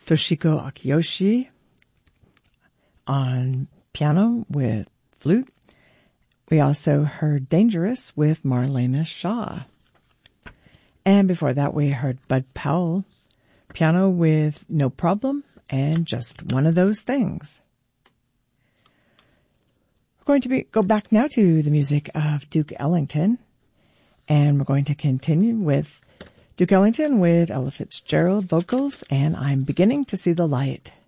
Toshiko Akiyoshi on piano with flute. We also heard Dangerous with Marlena Shaw. And before that, we heard Bud Powell, piano with No Problem and Just One of Those Things. We're going to go back now to the music of Duke Ellington, and we're going to continue with Duke Ellington with Ella Fitzgerald vocals, and I'm Beginning to See the Light.